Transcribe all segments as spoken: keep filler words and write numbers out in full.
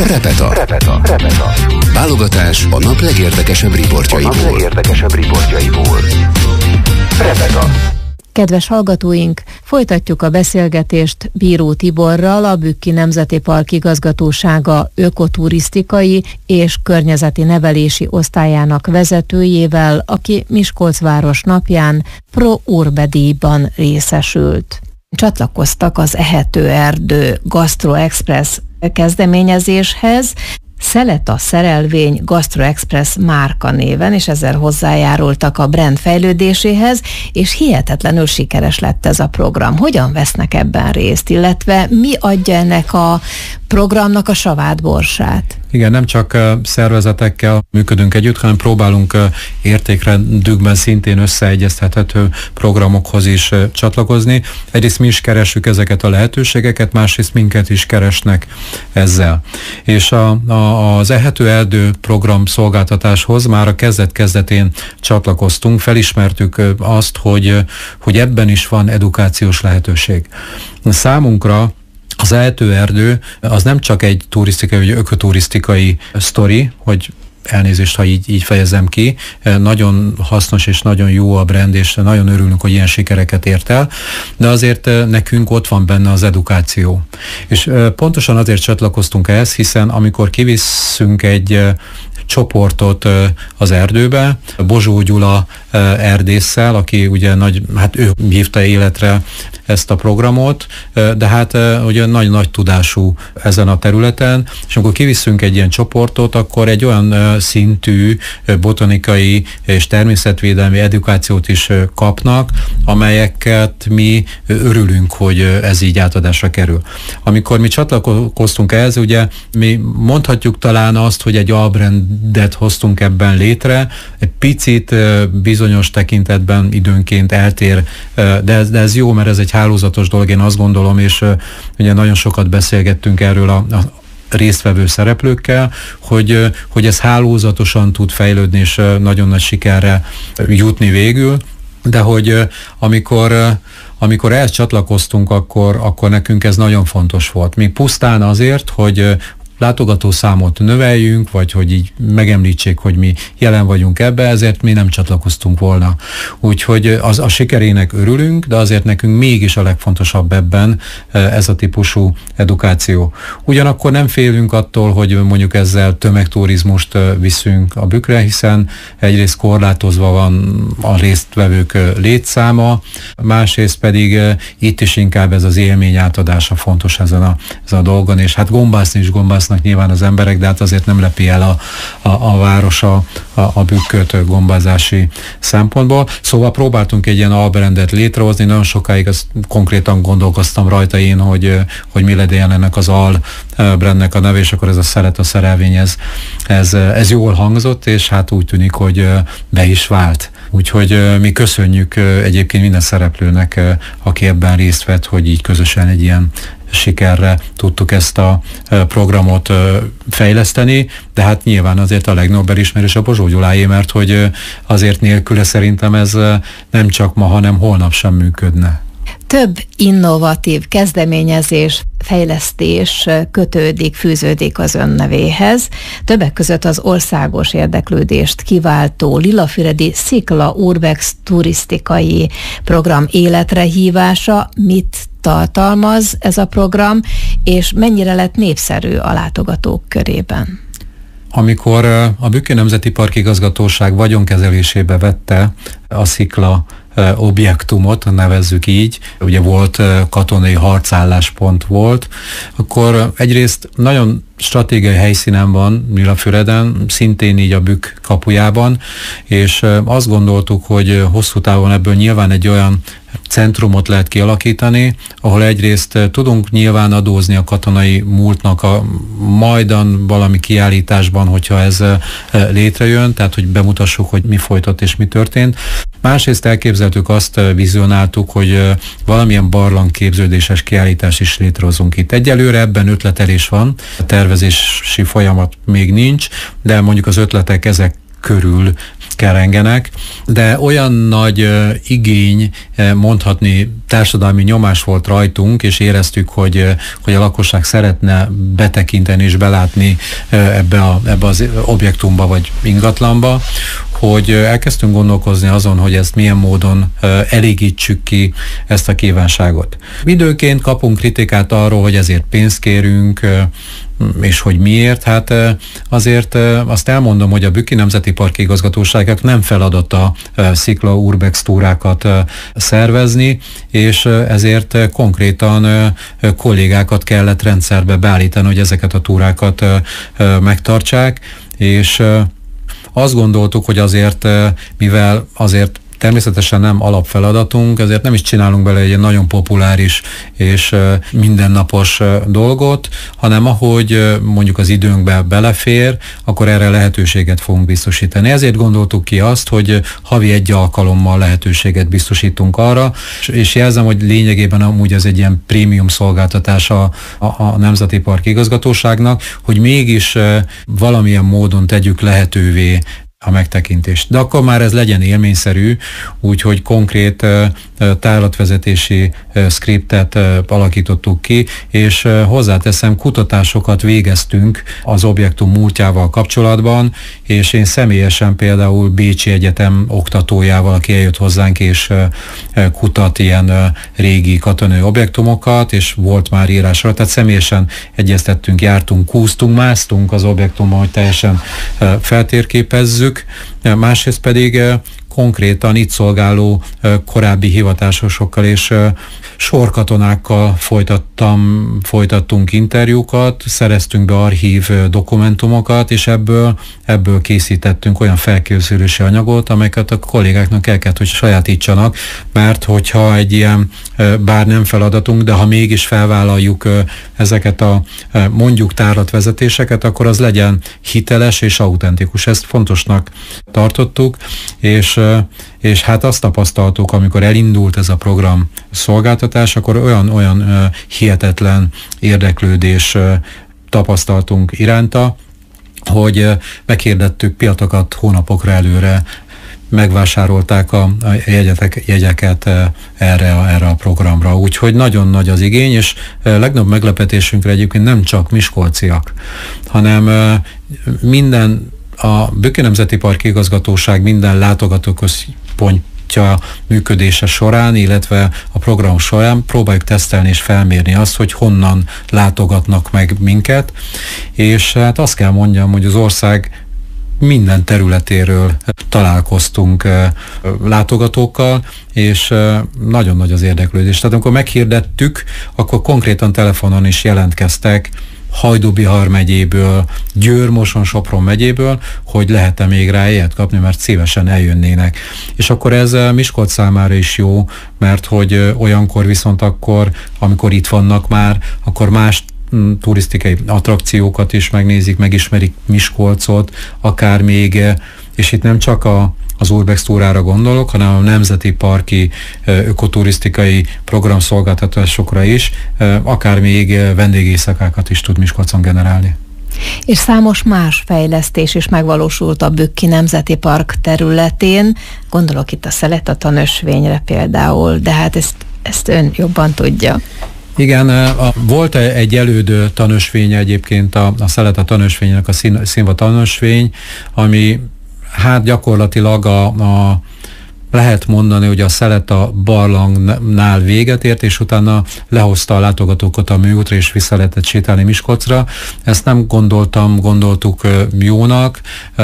Repeta. Repeta. Repeta. Válogatás a nap legérdekesebb riportjaiból. A nap legérdekesebb riportjaiból. Repeta. Kedves hallgatóink, folytatjuk a beszélgetést Bíró Tiborral, a Bükki Nemzeti Park igazgatósága ökoturisztikai és környezeti nevelési osztályának vezetőjével, aki Miskolcváros napján Pro Urbe díjban részesült. Csatlakoztak az Ehető Erdő Gastro Express kezdeményezéshez, Szeleta Szerelvény Gastro Express márka néven, és ezzel hozzájárultak a brand fejlődéséhez, és hihetetlenül sikeres lett ez a program. Hogyan vesznek ebben részt, illetve mi adja ennek a programnak a savát, borsát? Igen, nem csak szervezetekkel működünk együtt, hanem próbálunk értékrendükben szintén összeegyeztethető programokhoz is csatlakozni. Egyrészt mi is keressük ezeket a lehetőségeket, másrészt minket is keresnek ezzel. És a, a, az Ehető Erdő program szolgáltatáshoz már a kezdet-kezdetén csatlakoztunk, felismertük azt, hogy, hogy ebben is van edukációs lehetőség. Számunkra az Ehető Erdő az nem csak egy turisztikai, vagy ökoturisztikai sztori, hogy elnézést, ha így, így fejezem ki, nagyon hasznos és nagyon jó a brand, és nagyon örülünk, hogy ilyen sikereket ért el, de azért nekünk ott van benne az edukáció. És pontosan azért csatlakoztunk ehhez, hiszen amikor kivisszünk egy csoportot az erdőbe, Bozsó Gyula erdésszel, aki ugye nagy, hát ő hívta életre ezt a programot, de hát ugye nagy-nagy tudású ezen a területen, és amikor kivisszünk egy ilyen csoportot, akkor egy olyan szintű botanikai és természetvédelmi edukációt is kapnak, amelyeket mi örülünk, hogy ez így átadásra kerül. Amikor mi csatlakoztunk ehhez, ugye mi mondhatjuk talán azt, hogy egy albrandet hoztunk ebben létre, egy picit bizonyos tekintetben időnként eltér, de ez, de ez jó, mert ez egy hálózatos dolog, én azt gondolom, és ugye nagyon sokat beszélgettünk erről a, a résztvevő szereplőkkel, hogy, hogy ez hálózatosan tud fejlődni, és nagyon nagy sikerre jutni végül, de hogy amikor Amikor ehhez csatlakoztunk, akkor, akkor nekünk ez nagyon fontos volt. Mi pusztán azért, hogy látogatószámot növeljünk, vagy hogy így megemlítsék, hogy mi jelen vagyunk ebbe, ezért mi nem csatlakoztunk volna. Úgyhogy az, a sikerének örülünk, de azért nekünk mégis a legfontosabb ebben ez a típusú edukáció. Ugyanakkor nem félünk attól, hogy mondjuk ezzel tömegturizmust viszünk a Bükkre, hiszen egyrészt korlátozva van a résztvevők létszáma, másrészt pedig itt is inkább ez az élmény átadása fontos ezen a, ezen a dolgon, és hát gombászni is gombásznak nyilván az emberek, de hát azért nem lepi el a, a, a város a, a, a Bükköt gombázási szempontból. Szóval próbáltunk egy ilyen albrandet létrehozni, nagyon sokáig azt konkrétan gondolkoztam rajta én, hogy, hogy mi legyen ennek az albrandnek a neve, és akkor ez a Szeleta Szerelvény, ez, ez, ez jól hangzott, és hát úgy tűnik, hogy be is vált. Úgyhogy mi köszönjük egyébként minden szereplőnek, aki ebben részt vett, hogy így közösen egy ilyen sikerre tudtuk ezt a programot fejleszteni, de hát nyilván azért a legnagyobb elismerés a Bozsó Gyuláé, mert hogy azért nélküle szerintem ez nem csak ma, hanem holnap sem működne. Több innovatív kezdeményezés, fejlesztés kötődik, fűződik az ön nevéhez. Többek között az országos érdeklődést kiváltó Lilafüredi Szikla Urbex turisztikai program életre hívása. Mit tartalmaz ez a program, és mennyire lett népszerű a látogatók körében? Amikor a Bükki Nemzeti Park igazgatóság vagyonkezelésébe vette a Szikla objektumot, nevezzük így, ugye volt katonai harcálláspont volt, akkor egyrészt nagyon stratégiai helyszínen van Lilafüreden, szintén így a Bükk kapujában, és azt gondoltuk, hogy hosszú távon ebből nyilván egy olyan centrumot lehet kialakítani, ahol egyrészt tudunk nyilván adózni a katonai múltnak a majdan valami kiállításban, hogyha ez létrejön, tehát hogy bemutassuk, hogy mi folytott és mi történt. Másrészt elképzeltük, azt vizionáltuk, hogy valamilyen barlangképződéses kiállítás is létrehozunk itt. Egyelőre ebben ötletelés van, a tervezési folyamat még nincs, de mondjuk az ötletek ezek körül kerengenek, de olyan nagy uh, igény, uh, mondhatni társadalmi nyomás volt rajtunk, és éreztük, hogy, uh, hogy a lakosság szeretne betekinteni és belátni uh, ebbe, a, ebbe az objektumba vagy ingatlanba, hogy uh, elkezdtünk gondolkozni azon, hogy ezt milyen módon uh, elégítsük ki ezt a kívánságot. Időnként kapunk kritikát arról, hogy ezért pénzt kérünk, uh, és hogy miért? Hát azért azt elmondom, hogy a Bükki Nemzeti Park igazgatóságnak nem feladata szikla urbex túrákat szervezni, és ezért konkrétan kollégákat kellett rendszerbe beállítani, hogy ezeket a túrákat megtartsák, és azt gondoltuk, hogy azért, mivel azért természetesen nem alapfeladatunk, ezért nem is csinálunk bele egy nagyon populáris és mindennapos dolgot, hanem ahogy mondjuk az időnkbe belefér, akkor erre lehetőséget fogunk biztosítani. Ezért gondoltuk ki azt, hogy havi egy alkalommal lehetőséget biztosítunk arra, és jelzem, hogy lényegében amúgy ez egy ilyen prémium szolgáltatás a, a, a Nemzeti Park igazgatóságnak, hogy mégis valamilyen módon tegyük lehetővé a megtekintést. De akkor már ez legyen élményszerű, úgyhogy konkrét uh, tárlatvezetési uh, skriptet uh, alakítottuk ki, és uh, hozzáteszem, kutatásokat végeztünk az objektum múltjával kapcsolatban, és én személyesen például Bécsi Egyetem oktatójával, aki eljött hozzánk, és uh, uh, kutat ilyen uh, régi katonai objektumokat, és volt már írásra, tehát személyesen egyeztettünk, jártunk, kúztunk, másztunk az objektumban, hogy teljesen uh, feltérképezzük. Másrészt pedig konkrétan itt szolgáló korábbi hivatásosokkal és sorkatonákkal folytattam, folytattunk interjúkat, szereztünk be archív dokumentumokat, és ebből, ebből készítettünk olyan felkészülési anyagot, amelyeket a kollégáknak el kellett, hogy sajátítsanak, mert hogyha egy ilyen, bár nem feladatunk, de ha mégis felvállaljuk ezeket a mondjuk tárlatvezetéseket, akkor az legyen hiteles és autentikus. Ezt fontosnak tartottuk, és és hát azt tapasztaltuk, amikor elindult ez a program szolgáltatás, akkor olyan, olyan uh, hihetetlen érdeklődés uh, tapasztaltunk iránta, hogy uh, meghirdettük piatokat hónapokra előre, megvásárolták a, a jegyetek, jegyeket uh, erre, a, erre a programra. Úgyhogy nagyon nagy az igény, és uh, legnagyobb meglepetésünkre egyébként nem csak miskolciak, hanem uh, minden a Bükki Nemzeti Park igazgatóság minden látogatóközpontja működése során, illetve a program során próbáljuk tesztelni és felmérni azt, hogy honnan látogatnak meg minket, és hát azt kell mondjam, hogy az ország minden területéről találkoztunk látogatókkal, és nagyon nagy az érdeklődés. Tehát amikor meghirdettük, akkor konkrétan telefonon is jelentkeztek Hajdú-Bihar megyéből, Győr-Moson-Sopron megyéből, hogy lehet-e még rá ilyet kapni, mert szívesen eljönnének. És akkor ez Miskolc számára is jó, mert hogy olyankor viszont akkor, amikor itt vannak már, akkor más turisztikai attrakciókat is megnézik, megismerik Miskolcot, akár még, és itt nem csak a az urbex túrára gondolok, hanem a nemzeti parki ökoturisztikai programszolgáltatásokra is, akár még vendégészakákat is tud Miskolcon generálni. És számos más fejlesztés is megvalósult a Bükki Nemzeti Park területén, gondolok itt a Szeleta-tanösvényre például, de hát ezt, ezt ön jobban tudja. Igen, a, volt egy elődő tanösvény egyébként, a, a Szeleta-tanösvénynek a szín, színva tanösvény, ami hát gyakorlatilag a, a lehet mondani, hogy a Szeleta barlangnál véget ért, és utána lehozta a látogatókat a műútra, és vissza lehetett sétálni Miskolcra. Ezt nem gondoltam, gondoltuk jónak.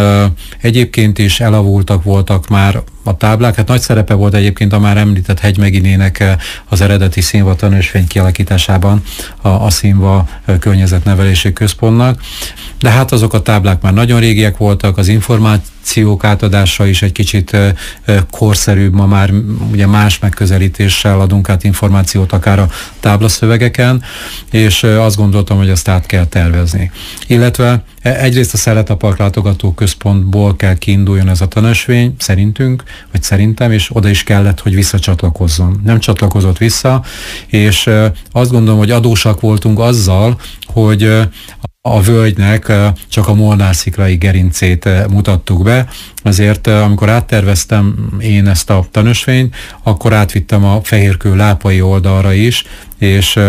Egyébként is elavultak voltak már a táblák. Hát nagy szerepe volt egyébként a már említett Hegymeginének az eredeti színva tanösvény kialakításában a, a színva környezetnevelési központnak. De hát azok a táblák már nagyon régiek voltak, az információk átadása is egy kicsit korszerűbb, ma már ugye más megközelítéssel adunk át információt akár a táblaszövegeken, és azt gondoltam, hogy ezt át kell tervezni. Illetve egyrészt a Szeleta Park látogató központból kell kiinduljon ez a tanösvény, szerintünk, vagy szerintem, és oda is kellett, hogy visszacsatlakozzon. Nem csatlakozott vissza, és azt gondolom, hogy adósak voltunk azzal, hogy a völgynek csak a molnárszikrai gerincét mutattuk be. Azért, amikor átterveztem én ezt a tanösvényt, akkor átvittem a Fehérkő lápai oldalra is, és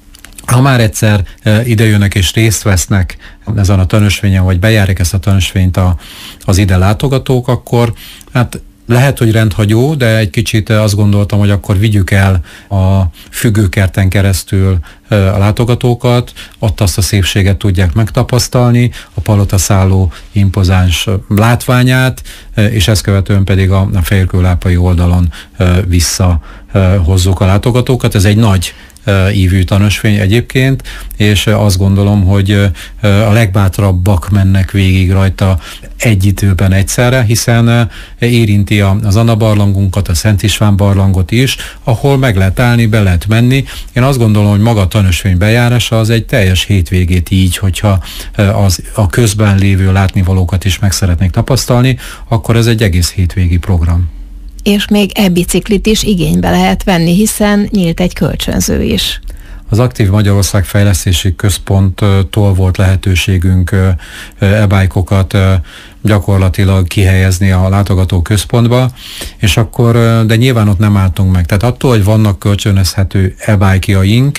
ha már egyszer idejönnek és részt vesznek ezen a tanösvényen, vagy bejárják ezt a tanösvényt a, az ide látogatók, akkor hát lehet, hogy rendhagyó, de egy kicsit azt gondoltam, hogy akkor vigyük el a függőkerten keresztül a látogatókat, ott azt a szépséget tudják megtapasztalni, a palotaszálló impozáns látványát, és ezt követően pedig a Fehérkő lápai oldalon visszahozzuk a látogatókat. Ez egy nagy ívű tanösvény egyébként, és azt gondolom, hogy a legbátrabbak mennek végig rajta egy időben egyszerre, hiszen érinti az Anna barlangunkat, a Szent István barlangot is, ahol meg lehet állni, be lehet menni. Én azt gondolom, hogy maga a tanösvény bejárása az egy teljes hétvégét így, hogyha az, a közben lévő látnivalókat is meg szeretnék tapasztalni, akkor ez egy egész hétvégi program. És még e-biciklit is igénybe lehet venni, hiszen nyílt egy kölcsönző is. Az Aktív Magyarország Fejlesztési Központtól volt lehetőségünk e-bike-okat gyakorlatilag kihelyezni a látogató központba, és akkor, de nyilván ott nem álltunk meg. Tehát attól, hogy vannak kölcsönözhető e-bike-jaink,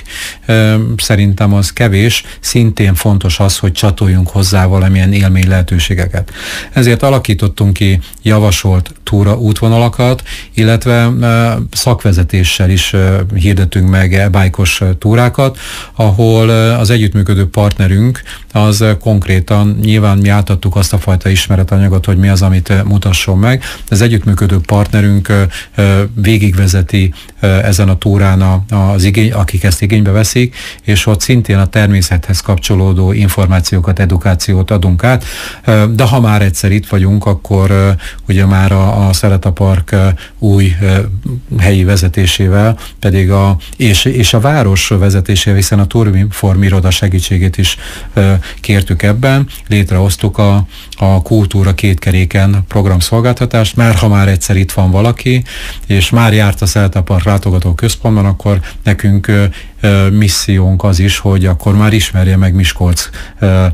szerintem az kevés, szintén fontos az, hogy csatoljunk hozzá valamilyen élmény lehetőségeket. Ezért alakítottunk ki javasolt túra útvonalakat, illetve szakvezetéssel is hirdetünk meg e-bike-os túrákat, ahol az együttműködő partnerünk az konkrétan, nyilván mi átadtuk azt a fajta ismeretanyagot, hogy mi az, amit mutasson meg. Az együttműködő partnerünk végigvezeti ezen a túrán az igény, akik ezt igénybe veszik, és ott szintén a természethez kapcsolódó információkat, edukációt adunk át. De ha már egyszer itt vagyunk, akkor ugye már a, a Szereta Park új helyi vezetésével, pedig a, és, és a város vezetésével, hiszen a Tourinform iroda segítségét is kértük ebben, létrehoztuk a, a Kultúra kétkeréken programszolgáltatást, mert ha már egyszer itt van valaki, és már járt a Szereta Park látogató központban, akkor nekünk ö, ö, missziónk az is, hogy akkor már ismerje meg Miskolc ö,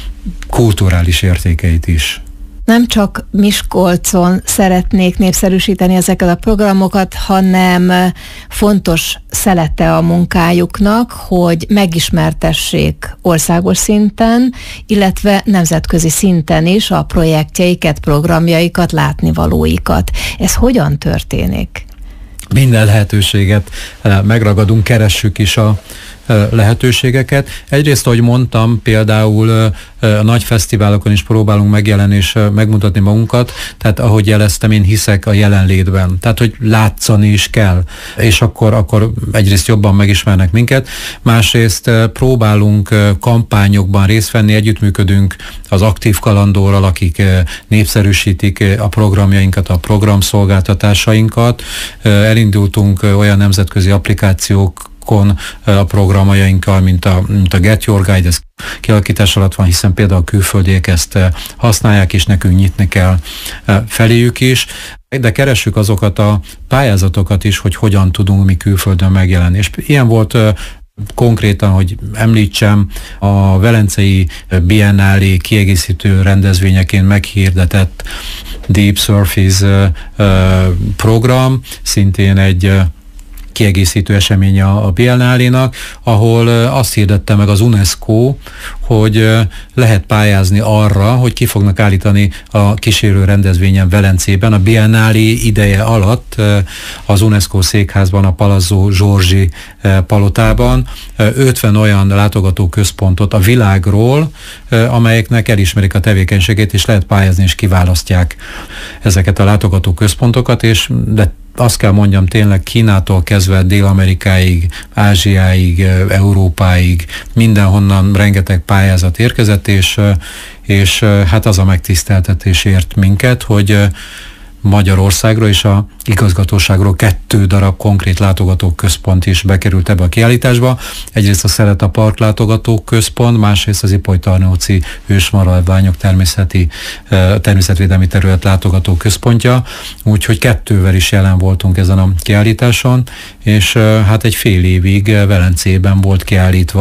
kulturális értékeit is. Nem csak Miskolcon szeretnék népszerűsíteni ezeket a programokat, hanem fontos szelete a munkájuknak, hogy megismertessék országos szinten, illetve nemzetközi szinten is a projektjeiket, programjaikat, látnivalóikat. Ez hogyan történik? Minden lehetőséget megragadunk, keressük is a lehetőségeket. Egyrészt, ahogy mondtam, például a nagy fesztiválokon is próbálunk megjelenni és megmutatni magunkat, tehát ahogy jeleztem, én hiszek a jelenlétben. Tehát, hogy látszani is kell, és akkor, akkor egyrészt jobban megismernek minket, másrészt próbálunk kampányokban részt venni, együttműködünk az Aktív Kalandorral, akik népszerűsítik a programjainkat, a programszolgáltatásainkat. Elindultunk olyan nemzetközi applikációk a programjainkkal, mint a, mint a Get Your Guide, ez kialakítás alatt van, hiszen például a külföldiek ezt használják, és nekünk nyitni kell feléjük is, de keressük azokat a pályázatokat is, hogy hogyan tudunk mi külföldön megjelenni. És ilyen volt konkrétan, hogy említsem, a Velencei Biennálé kiegészítő rendezvényeként meghirdetett Deep Surface program, szintén egy kiegészítő esemény a Biennálénak, ahol azt hirdette meg az UNESCO, hogy lehet pályázni arra, hogy ki fognak állítani a kísérő rendezvényen Velencében a Biennálé ideje alatt az UNESCO székházban, a Palazzo Giorgi palotában ötven olyan látogatóközpontot a világról, amelyeknek elismerik a tevékenységét, és lehet pályázni, és kiválasztják ezeket a látogatóközpontokat, és de azt kell mondjam, tényleg Kínától kezdve Dél-Amerikáig, Ázsiáig, Európáig, mindenhonnan rengeteg pályázat érkezett, és, és hát az a megtiszteltetés ért minket, hogy Magyarországra és a igazgatóságról kettő darab konkrét látogatóközpont is bekerült ebbe a kiállításba. Egyrészt a Szereta Park látogatóközpont, másrészt az Ipoly-Tarnóci ősmaradványok természeti, természetvédelmi terület látogatóközpontja, úgyhogy kettővel is jelen voltunk ezen a kiállításon, és hát egy fél évig Velencében volt kiállítva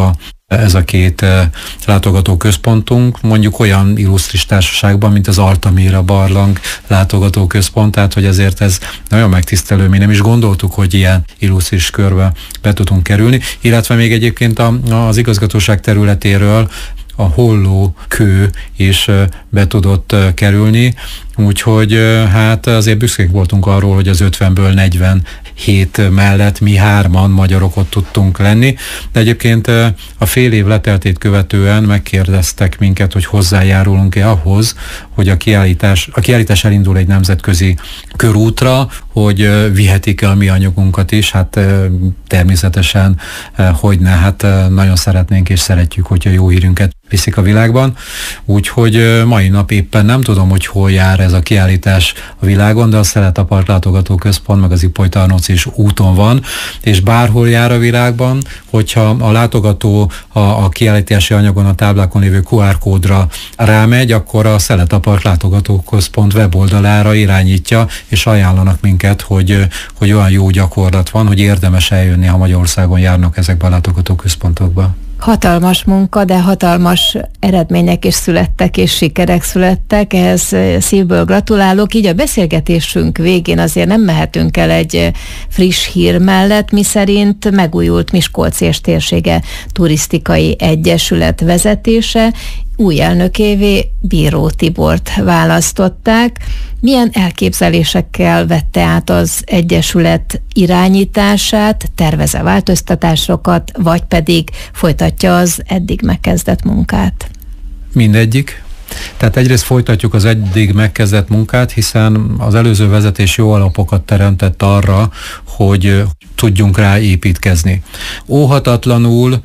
ez a két látogatóközpontunk, mondjuk olyan illusztris társaságban, mint az Altamira barlang látogatóközpont, tehát hogy ezért ez nagyon megtisztelő, mi nem is gondoltuk, hogy ilyen illusztris körbe be tudunk kerülni, illetve még egyébként a, az igazgatóság területéről a Holló kő is be tudott kerülni, úgyhogy hát azért büszkék voltunk arról, hogy az ötvenből negyvenhét mellett mi hárman magyarok ott tudtunk lenni, de egyébként a fél év leteltét követően megkérdeztek minket, hogy hozzájárulunk-e ahhoz, hogy a kiállítás, a kiállítás elindul egy nemzetközi körútra, hogy vihetik-e a mi anyagunkat is, hát természetesen hogyne, hát nagyon szeretnénk és szeretjük, hogyha jó hírünket viszik a világban, úgyhogy mai nap éppen nem tudom, hogy hol jár ez a kiállítás a világon, de a Szeleta Park Látogatóközpont meg az Ipoly Tarnóc is úton van, és bárhol jár a világban, hogyha a látogató a, a kiállítási anyagon, a táblákon lévő kú ár kódra rámegy, akkor a Szeleta Park Látogatóközpont weboldalára irányítja, és ajánlanak minket, hogy, hogy olyan jó gyakorlat van, hogy érdemes eljönni, ha Magyarországon járnak ezekbe a látogatóközpontokba. Hatalmas munka, de hatalmas eredmények is születtek, és sikerek születtek, ehhez szívből gratulálok. Így a beszélgetésünk végén azért nem mehetünk el egy friss hír mellett, miszerint megújult Miskolc és térsége turisztikai egyesület vezetése, új elnökévé Bíró Tibort választották. Milyen elképzelésekkel vette át az egyesület irányítását, tervez-e változtatásokat, vagy pedig folytatja az eddig megkezdett munkát? Mindegyik. Tehát egyrészt folytatjuk az eddig megkezdett munkát, hiszen az előző vezetés jó alapokat teremtett arra, hogy tudjunk rá építkezni. Óhatatlanul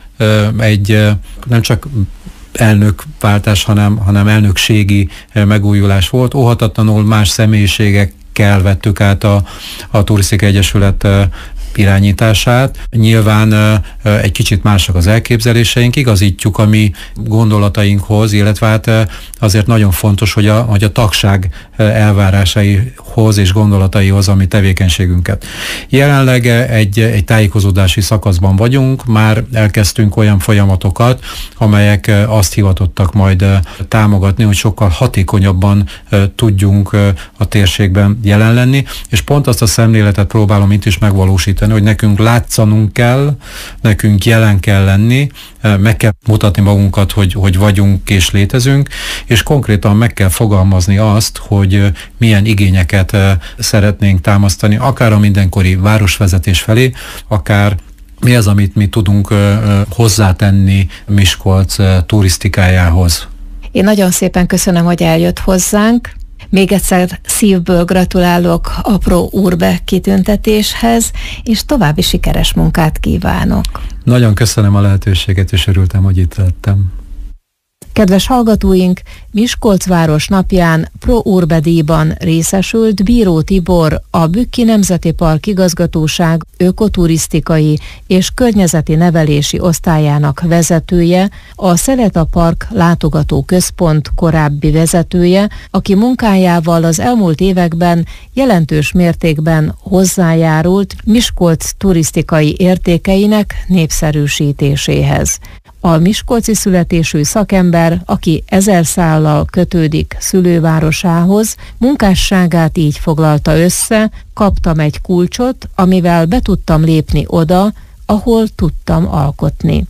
egy nem csak elnökváltás, hanem, hanem elnökségi megújulás volt. Óhatatlanul más személyiségekkel vettük át a, a Turisztikai Egyesület irányítását. Nyilván egy kicsit mások az elképzeléseink, igazítjuk a mi gondolatainkhoz, illetve hát azért nagyon fontos, hogy a, hogy a tagság elvárásaihoz és gondolataihoz a mi tevékenységünket. Jelenleg egy, egy tájékozódási szakaszban vagyunk, már elkezdtünk olyan folyamatokat, amelyek azt hivatottak majd támogatni, hogy sokkal hatékonyabban tudjunk a térségben jelen lenni, és pont azt a szemléletet próbálom itt is megvalósítani, hogy nekünk látszanunk kell, nekünk jelen kell lenni, meg kell mutatni magunkat, hogy, hogy vagyunk és létezünk, és konkrétan meg kell fogalmazni azt, hogy milyen igényeket szeretnénk támasztani, akár a mindenkori városvezetés felé, akár mi az, amit mi tudunk hozzátenni Miskolc turisztikájához. Én nagyon szépen köszönöm, hogy eljött hozzánk. Még egyszer szívből gratulálok a Pro Urbe kitüntetéshez, és további sikeres munkát kívánok. Nagyon köszönöm a lehetőséget, és örültem, hogy itt lettem. Kedves hallgatóink, Miskolc város napján Pro Urbe díjban részesült Bíró Tibor, a Bükki Nemzeti Park Igazgatóság ökoturisztikai és környezeti nevelési osztályának vezetője, a Szeleta Park Látogató Központ korábbi vezetője, aki munkájával az elmúlt években jelentős mértékben hozzájárult Miskolc turisztikai értékeinek népszerűsítéséhez. A miskolci születésű szakember, aki ezer szállal kötődik szülővárosához, munkásságát így foglalta össze: kaptam egy kulcsot, amivel be tudtam lépni oda, ahol tudtam alkotni.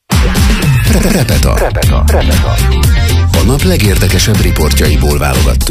Repeta. Repeta. Repeta. A nap legérdekesebb riportjaiból válogattunk.